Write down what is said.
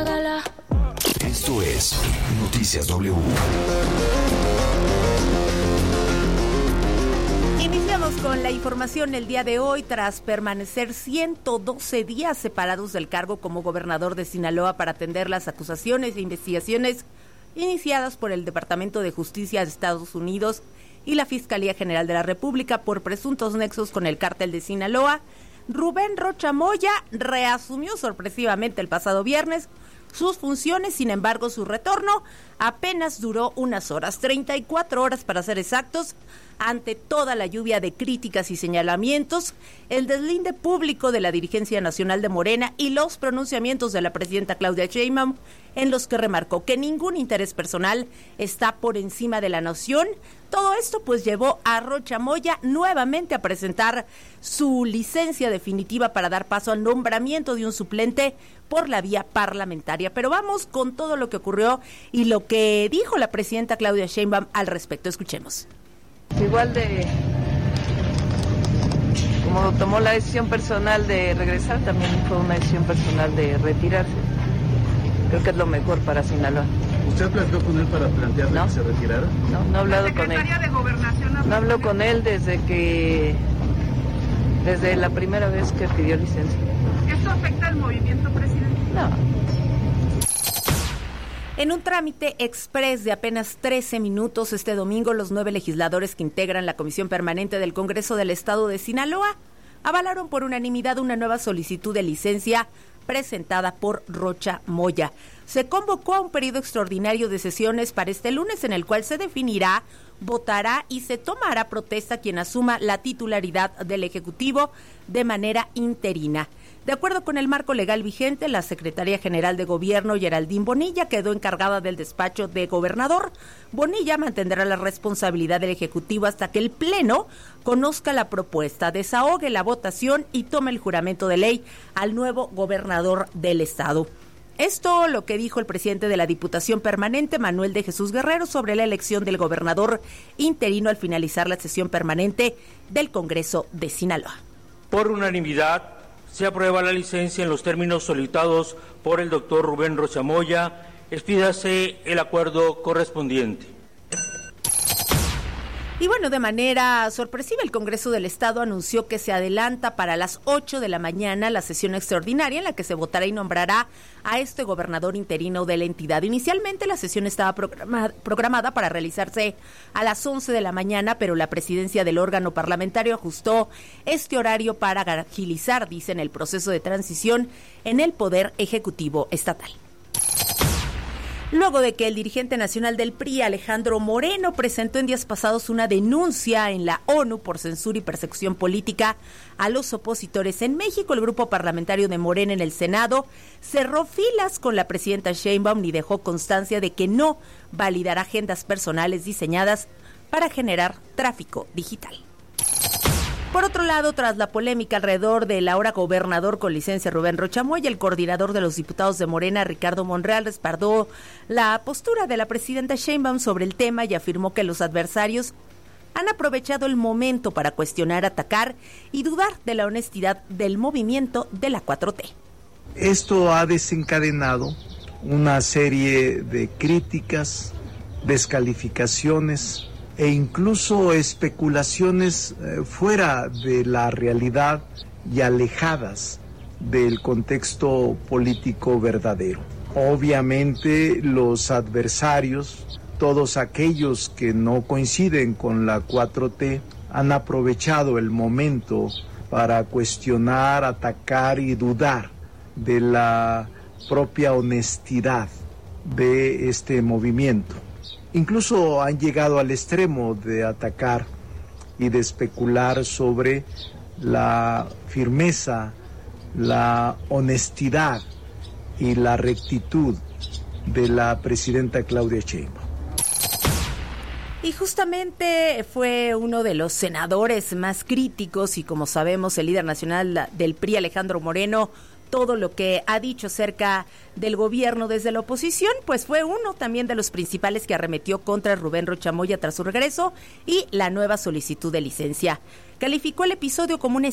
apágala. Esto es Noticias W. Iniciamos con la información el día de hoy. Tras permanecer 112 días separados del cargo como gobernador de Sinaloa para atender las acusaciones e investigaciones iniciadas por el Departamento de Justicia de Estados Unidos y la Fiscalía General de la República por presuntos nexos con el cártel de Sinaloa, Rubén Rocha Moya reasumió sorpresivamente el pasado viernes sus funciones. Sin embargo, su retorno apenas duró unas horas, 34 horas para ser exactos. Ante toda la lluvia de críticas y señalamientos, el deslinde público de la dirigencia nacional de Morena y los pronunciamientos de la presidenta Claudia Sheinbaum, en los que remarcó que ningún interés personal está por encima de la nación. Todo esto pues llevó a Rocha Moya nuevamente a presentar su licencia definitiva para dar paso al nombramiento de un suplente por la vía parlamentaria. Pero vamos con todo lo que ocurrió y lo que dijo la presidenta Claudia Sheinbaum al respecto. Escuchemos. Igual de como tomó la decisión personal de regresar, también fue una decisión personal de retirarse. Creo que es lo mejor para Sinaloa. ¿Usted planteó con él para plantearle que se retirara? No he hablado con él. De Gobernación no hablo con él desde la primera vez que pidió licencia. ¿Eso afecta al movimiento, presidente? No. En un trámite express de apenas 13 minutos este domingo, los 9 legisladores que integran la Comisión Permanente del Congreso del Estado de Sinaloa avalaron por unanimidad una nueva solicitud de licencia presentada por Rocha Moya. Se convocó a un periodo extraordinario de sesiones para este lunes, en el cual se definirá, votará y se tomará protesta quien asuma la titularidad del Ejecutivo de manera interina. De acuerdo con el marco legal vigente, la Secretaría General de Gobierno, Geraldine Bonilla, quedó encargada del despacho de gobernador. Bonilla mantendrá la responsabilidad del Ejecutivo hasta que el Pleno conozca la propuesta, desahogue la votación y tome el juramento de ley al nuevo gobernador del Estado. Esto lo que dijo el presidente de la Diputación Permanente, Manuel de Jesús Guerrero, sobre la elección del gobernador interino al finalizar la sesión permanente del Congreso de Sinaloa. Por unanimidad, se aprueba la licencia en los términos solicitados por el doctor Rubén Rocha Moya. Expídase el acuerdo correspondiente. Y bueno, de manera sorpresiva, el Congreso del Estado anunció que se adelanta para las 8 de la mañana la sesión extraordinaria en la que se votará y nombrará a este gobernador interino de la entidad. Inicialmente la sesión estaba programada para realizarse a las 11 de la mañana, pero la presidencia del órgano parlamentario ajustó este horario para agilizar, dicen, el proceso de transición en el Poder Ejecutivo Estatal. Luego de que el dirigente nacional del PRI, Alejandro Moreno, presentó en días pasados una denuncia en la ONU por censura y persecución política a los opositores en México, el grupo parlamentario de Morena en el Senado cerró filas con la presidenta Sheinbaum y dejó constancia de que no validará agendas personales diseñadas para generar tráfico digital. Por otro lado, tras la polémica alrededor del ahora gobernador con licencia Rubén Rocha Moya, el coordinador de los diputados de Morena, Ricardo Monreal, respaldó la postura de la presidenta Sheinbaum sobre el tema y afirmó que los adversarios han aprovechado el momento para cuestionar, atacar y dudar de la honestidad del movimiento de la 4T. Esto ha desencadenado una serie de críticas, descalificaciones e incluso especulaciones fuera de la realidad y alejadas del contexto político verdadero. Obviamente los adversarios, todos aquellos que no coinciden con la 4T, han aprovechado el momento para cuestionar, atacar y dudar de la propia honestidad de este movimiento. Incluso han llegado al extremo de atacar y de especular sobre la firmeza, la honestidad y la rectitud de la presidenta Claudia Sheinbaum. Y justamente fue uno de los senadores más críticos y, como sabemos, el líder nacional del PRI, Alejandro Moreno, todo lo que ha dicho acerca del gobierno desde la oposición, pues fue uno también de los principales que arremetió contra Rubén Rocha Moya tras su regreso y la nueva solicitud de licencia. Calificó el episodio como una